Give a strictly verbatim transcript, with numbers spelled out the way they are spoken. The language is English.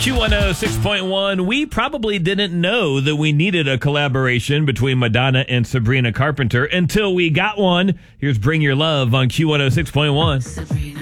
Q one oh six point one, we probably didn't know that we needed a collaboration between Madonna and Sabrina Carpenter until we got one. Here's Bring Your Love on Q one oh six point one. Sabrina.